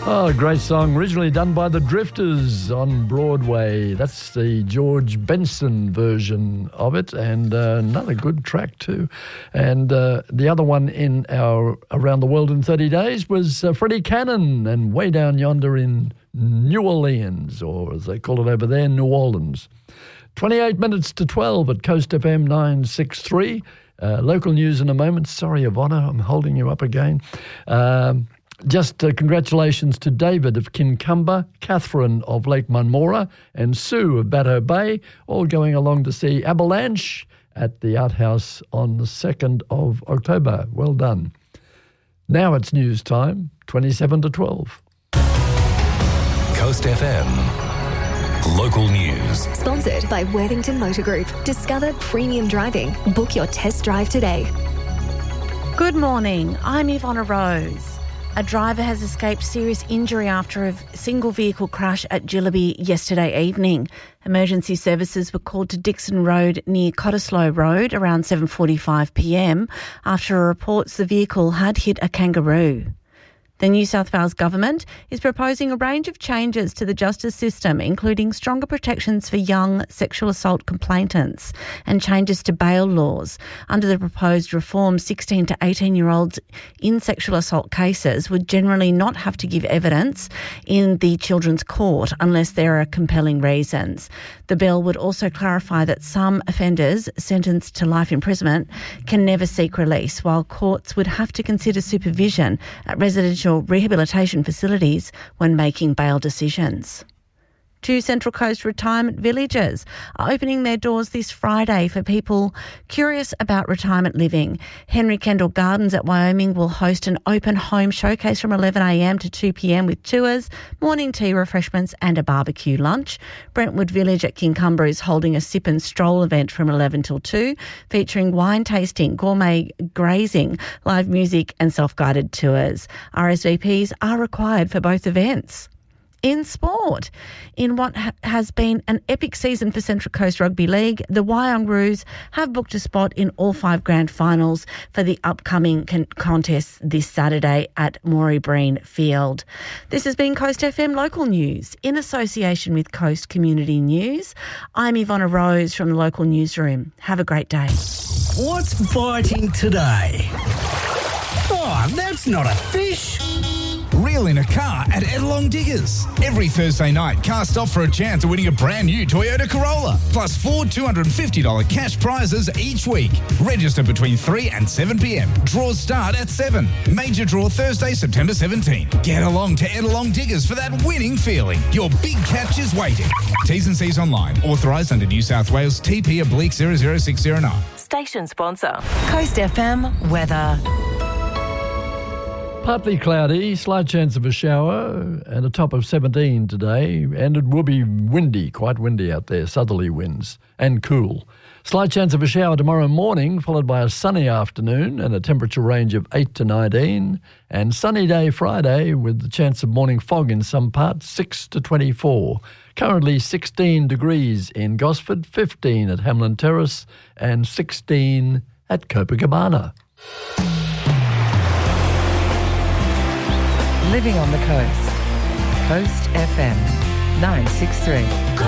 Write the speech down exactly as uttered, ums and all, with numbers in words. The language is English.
Oh, great song, originally done by the Drifters on Broadway. That's the George Benson version of it, and uh, another good track too. And uh, the other one in our Around the World in thirty days was uh, Freddie Cannon and Way Down Yonder in New Orleans, or as they call it over there, New Orleans. twenty-eight minutes to twelve at Coast F M nine sixty-three. Uh, local news in a moment. Sorry, Ivana, I'm holding you up again. Um... Just uh, congratulations to David of Kincumber, Catherine of Lake Munmora, and Sue of Bateau Bay, all going along to see Avalanche at the Art House on the second of October. Well done. Now it's news time, twenty-seven to twelve. Coast F M. Local news. Sponsored by Worthington Motor Group. Discover premium driving. Book your test drive today. Good morning. I'm Ivana Rose. A driver has escaped serious injury after a single vehicle crash at Gillaby yesterday evening. Emergency services were called to Dixon Road near Cottesloe Road around seven forty-five p m after reports the vehicle had hit a kangaroo. The New South Wales Government is proposing a range of changes to the justice system, including stronger protections for young sexual assault complainants and changes to bail laws. Under the proposed reform, sixteen to eighteen-year-olds in sexual assault cases would generally not have to give evidence in the children's court unless there are compelling reasons. The bill would also clarify that some offenders sentenced to life imprisonment can never seek release, while courts would have to consider supervision at residential rehabilitation facilities when making bail decisions. Two Central Coast retirement villages are opening their doors this Friday for people curious about retirement living. Henry Kendall Gardens at Wyoming will host an open home showcase from eleven a m to two p m with tours, morning tea refreshments and a barbecue lunch. Brentwood Village at Kincumber is holding a sip and stroll event from eleven till two, featuring wine tasting, gourmet grazing, live music and self-guided tours. R S V Ps are required for both events. In sport, in what ha- has been an epic season for Central Coast Rugby League, the Wyong-Roos have booked a spot in all five grand finals for the upcoming con- contest this Saturday at Maury Breen Field. This has been Coast F M Local News in association with Coast Community News. I'm Ivana Rose from the local newsroom. Have a great day. What's biting today? Oh, that's not a fish. Reel in a car at Edelong Diggers. Every Thursday night, cast off for a chance of winning a brand new Toyota Corolla, plus four two hundred fifty dollars cash prizes each week. Register between three and seven p m. Draws start at seven. Major draw Thursday, September seventeenth. Get along to Edelong Diggers for that winning feeling. Your big catch is waiting. T's and C's online. Authorised under New South Wales T P oblique zero zero six zero nine. Station sponsor. Coast F M weather. Partly cloudy, slight chance of a shower, and a top of seventeen today, and it will be windy, quite windy out there, southerly winds, and cool. Slight chance of a shower tomorrow morning, followed by a sunny afternoon and a temperature range of eight to nineteen, and sunny day Friday with the chance of morning fog in some parts, six to twenty-four. Currently sixteen degrees in Gosford, fifteen at Hamlin Terrace, and sixteen at Copacabana. Living on the coast. Coast F M nine sixty-three.